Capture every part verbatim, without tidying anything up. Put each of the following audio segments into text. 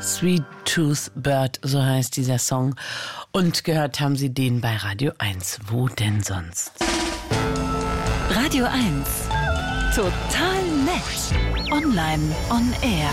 Sweet Tooth Bird, so heißt dieser Song. Und gehört haben Sie den bei Radio eins. Wo denn sonst? Radio eins. Total nett. Online on Air.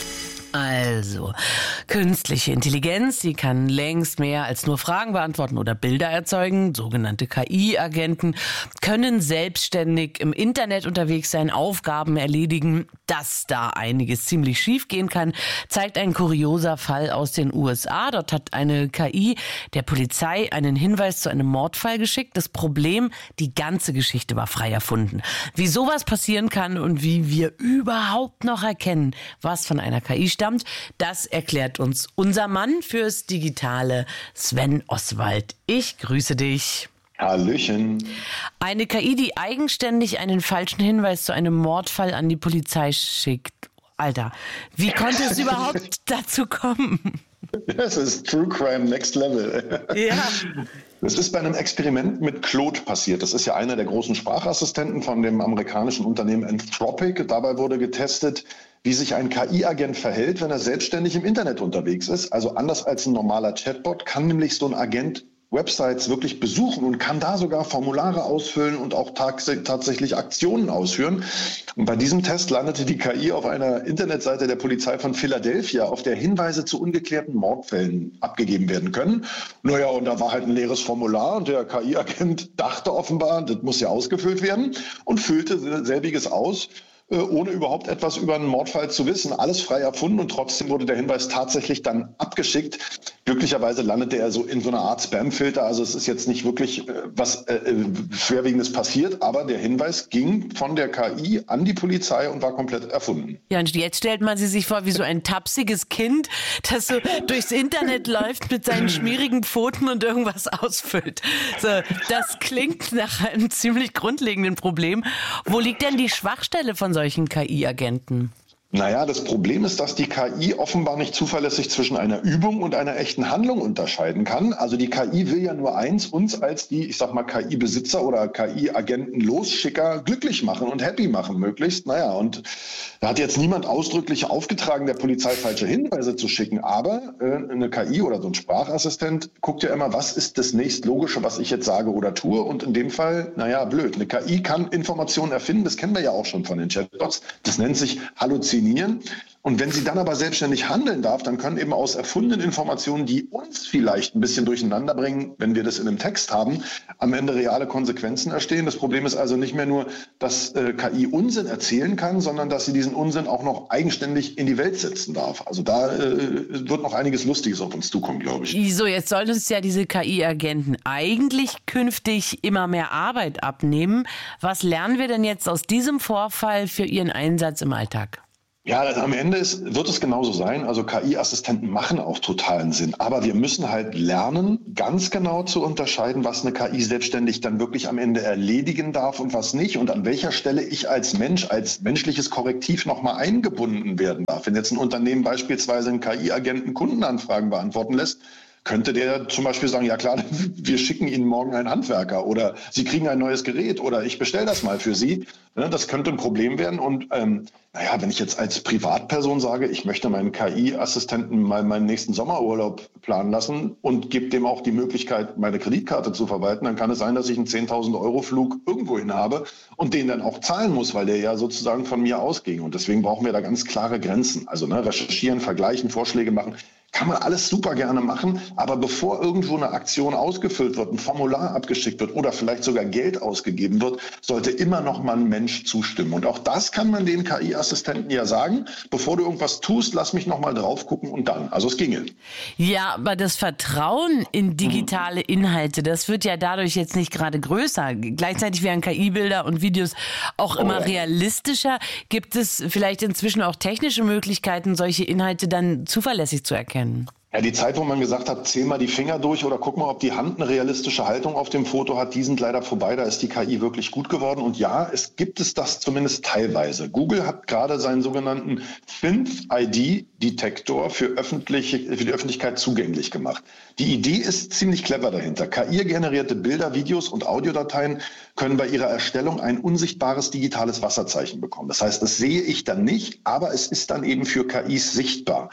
Also, künstliche Intelligenz, die kann längst mehr als nur Fragen beantworten oder Bilder erzeugen. Sogenannte K I-Agenten können selbstständig im Internet unterwegs sein, Aufgaben erledigen. Dass da einiges ziemlich schief gehen kann, zeigt ein kurioser Fall aus den U S A. Dort hat eine K I der Polizei einen Hinweis zu einem Mordfall geschickt. Das Problem, die ganze Geschichte war frei erfunden. Wie sowas passieren kann und wie wir überhaupt noch erkennen, was von einer K I stammt, das erklärt uns unser Mann fürs Digitale, Sven Oswald. Ich grüße dich. Hallöchen. Eine K I, die eigenständig einen falschen Hinweis zu einem Mordfall an die Polizei schickt. Alter, wie konnte es überhaupt dazu kommen? Das ist True Crime Next Level. Ja. Das ist bei einem Experiment mit Claude passiert. Das ist ja einer der großen Sprachassistenten von dem amerikanischen Unternehmen Anthropic. Dabei wurde getestet, wie sich ein K I-Agent verhält, wenn er selbstständig im Internet unterwegs ist. Also anders als ein normaler Chatbot kann nämlich so ein Agent Websites wirklich besuchen und kann da sogar Formulare ausfüllen und auch tatsächlich Aktionen ausführen. Und bei diesem Test landete die K I auf einer Internetseite der Polizei von Philadelphia, auf der Hinweise zu ungeklärten Mordfällen abgegeben werden können. Naja, und da war halt ein leeres Formular und der K I-Agent dachte offenbar, das muss ja ausgefüllt werden und füllte selbiges aus, ohne überhaupt etwas über einen Mordfall zu wissen. Alles frei erfunden und trotzdem wurde der Hinweis tatsächlich dann abgeschickt. Glücklicherweise landete er so in so einer Art Spamfilter. Also es ist jetzt nicht wirklich äh, was äh, Schwerwiegendes passiert, aber der Hinweis ging von der K I an die Polizei und war komplett erfunden. Ja, und jetzt stellt man sie sich vor wie so ein tapsiges Kind, das so durchs Internet läuft mit seinen schmierigen Pfoten und irgendwas ausfüllt. So, das klingt nach einem ziemlich grundlegenden Problem. Wo liegt denn die Schwachstelle von solchen K I-Agenten? Naja, das Problem ist, dass die K I offenbar nicht zuverlässig zwischen einer Übung und einer echten Handlung unterscheiden kann. Also die K I will ja nur eins, uns als die, ich sag mal, K I-Besitzer oder K I-Agenten-Losschicker glücklich machen und happy machen möglichst. Naja, und da hat jetzt niemand ausdrücklich aufgetragen, der Polizei falsche Hinweise zu schicken. Aber äh, eine K I oder so ein Sprachassistent guckt ja immer, was ist das nächstlogische, was ich jetzt sage oder tue. Und in dem Fall, naja, blöd. Eine K I kann Informationen erfinden, das kennen wir ja auch schon von den Chatbots. Das nennt sich Halluzinieren. Und wenn sie dann aber selbstständig handeln darf, dann können eben aus erfundenen Informationen, die uns vielleicht ein bisschen durcheinander bringen, wenn wir das in einem Text haben, am Ende reale Konsequenzen entstehen. Das Problem ist also nicht mehr nur, dass äh, K I Unsinn erzählen kann, sondern dass sie diesen Unsinn auch noch eigenständig in die Welt setzen darf. Also da äh, wird noch einiges Lustiges auf uns zukommen, glaube ich. So, jetzt sollen uns ja diese K I-Agenten eigentlich künftig immer mehr Arbeit abnehmen. Was lernen wir denn jetzt aus diesem Vorfall für Ihren Einsatz im Alltag? Ja, also am Ende ist, wird es genauso sein. Also K I-Assistenten machen auch totalen Sinn. Aber wir müssen halt lernen, ganz genau zu unterscheiden, was eine K I selbstständig dann wirklich am Ende erledigen darf und was nicht. Und an welcher Stelle ich als Mensch, als menschliches Korrektiv nochmal eingebunden werden darf. Wenn jetzt ein Unternehmen beispielsweise einen K I-Agenten Kundenanfragen beantworten lässt, könnte der zum Beispiel sagen, ja klar, wir schicken Ihnen morgen einen Handwerker oder Sie kriegen ein neues Gerät oder ich bestelle das mal für Sie. Das könnte ein Problem werden. Und ähm, naja, wenn ich jetzt als Privatperson sage, ich möchte meinen K I-Assistenten mal meinen nächsten Sommerurlaub planen lassen und gebe dem auch die Möglichkeit, meine Kreditkarte zu verwalten, dann kann es sein, dass ich einen zehntausend Euro Flug irgendwo hin habe und den dann auch zahlen muss, weil der ja sozusagen von mir ausging. Und deswegen brauchen wir da ganz klare Grenzen. Also ne, recherchieren, vergleichen, Vorschläge machen. Kann man alles super gerne machen, aber bevor irgendwo eine Aktion ausgefüllt wird, ein Formular abgeschickt wird oder vielleicht sogar Geld ausgegeben wird, sollte immer noch mal ein Mensch zustimmen. Und auch das kann man den K I-Assistenten ja sagen, bevor du irgendwas tust, lass mich noch mal drauf gucken und dann. Also es ginge. Ja, aber das Vertrauen in digitale Inhalte, das wird ja dadurch jetzt nicht gerade größer. Gleichzeitig werden K I-Bilder und Videos auch immer oh ja. realistischer. Gibt es vielleicht inzwischen auch technische Möglichkeiten, solche Inhalte dann zuverlässig zu erkennen? Ja, die Zeit, wo man gesagt hat, zähl mal die Finger durch oder guck mal, ob die Hand eine realistische Haltung auf dem Foto hat, die sind leider vorbei. Da ist die K I wirklich gut geworden. Und ja, es gibt es das zumindest teilweise. Google hat gerade seinen sogenannten Synth I D-Detektor für, öffentliche, für die Öffentlichkeit zugänglich gemacht. Die Idee ist ziemlich clever dahinter. K I-generierte Bilder, Videos und Audiodateien können bei ihrer Erstellung ein unsichtbares digitales Wasserzeichen bekommen. Das heißt, das sehe ich dann nicht, aber es ist dann eben für K Is sichtbar.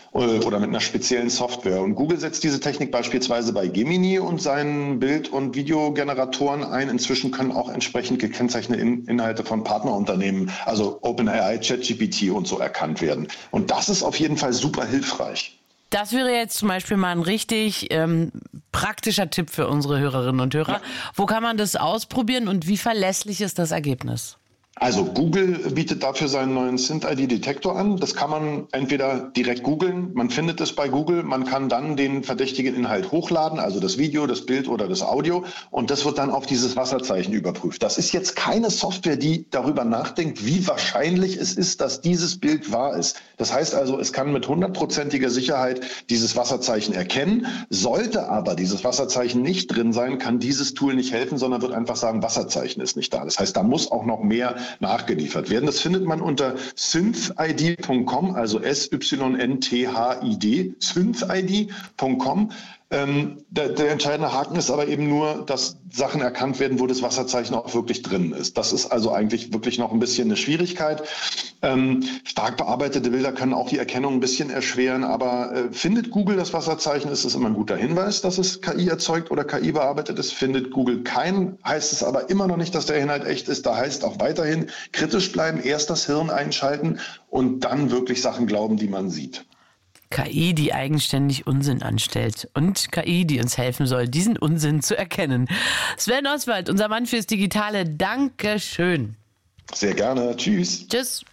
oder mit einer speziellen Software. Und Google setzt diese Technik beispielsweise bei Gemini und seinen Bild- und Videogeneratoren ein. Inzwischen können auch entsprechend gekennzeichnete In- Inhalte von Partnerunternehmen, also OpenAI, ChatGPT und so erkannt werden. Und das ist auf jeden Fall super hilfreich. Das wäre jetzt zum Beispiel mal ein richtig ähm, praktischer Tipp für unsere Hörerinnen und Hörer. Ja. Wo kann man das ausprobieren und wie verlässlich ist das Ergebnis? Also Google bietet dafür seinen neuen SynthID I D-Detektor an. Das kann man entweder direkt googeln, man findet es bei Google, man kann dann den verdächtigen Inhalt hochladen, also das Video, das Bild oder das Audio, und das wird dann auf dieses Wasserzeichen überprüft. Das ist jetzt keine Software, die darüber nachdenkt, wie wahrscheinlich es ist, dass dieses Bild wahr ist. Das heißt also, es kann mit hundertprozentiger Sicherheit dieses Wasserzeichen erkennen. Sollte aber dieses Wasserzeichen nicht drin sein, kann dieses Tool nicht helfen, sondern wird einfach sagen, Wasserzeichen ist nicht da. Das heißt, da muss auch noch mehr nachgeliefert werden. Das findet man unter synthid punkt com, also S Y N T H I D, synthid punkt com. Ähm, der, der entscheidende Haken ist aber eben nur, dass Sachen erkannt werden, wo das Wasserzeichen auch wirklich drin ist. Das ist also eigentlich wirklich noch ein bisschen eine Schwierigkeit. Ähm, stark bearbeitete Bilder können auch die Erkennung ein bisschen erschweren, aber äh, findet Google das Wasserzeichen, ist es immer ein guter Hinweis, dass es K I erzeugt oder K I bearbeitet ist. Findet Google keinen, heißt es aber immer noch nicht, dass der Inhalt echt ist. Da heißt auch weiterhin kritisch bleiben, erst das Hirn einschalten und dann wirklich Sachen glauben, die man sieht. K I, die eigenständig Unsinn anstellt und K I, die uns helfen soll, diesen Unsinn zu erkennen. Sven Oswald, unser Mann fürs Digitale, Dankeschön. Sehr gerne. Tschüss. Tschüss.